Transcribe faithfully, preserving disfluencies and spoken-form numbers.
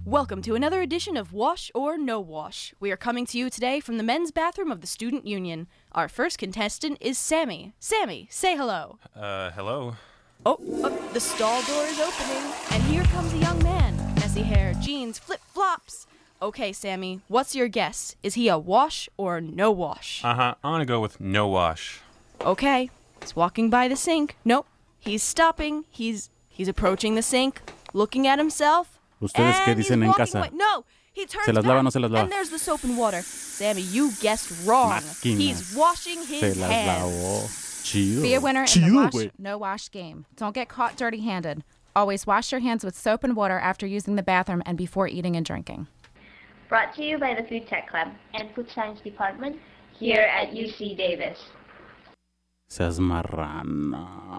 Welcome to another edition of Wash or No Wash. We are coming to you today from the men's bathroom of the Student Union. Our first contestant is Sammy. Sammy, say hello. Uh, hello? Oh, oh, the stall door is opening, and here comes a young man. Messy hair, jeans, flip-flops. Okay, Sammy, what's your guess? Is he a wash or no wash? Uh-huh, I'm gonna go with no wash. Okay, he's walking by the sink. Nope, he's stopping. He's he's approaching the sink, looking at himself. ¿Ustedes qué dicen en casa? Away. No, he turns ¿Se las back, lava o no se las lava? and there's the soap and water. Sammy, you guessed wrong. Máquina. He's washing his Se las hands. lavó. Chido. Be a winner in Chido, the wash, güey. no wash game. Don't get caught dirty-handed. Always wash your hands with soap and water after using the bathroom and before eating and drinking. Brought to you by the Food Tech Club and Food Science Department here at U C Davis. Seas marrana.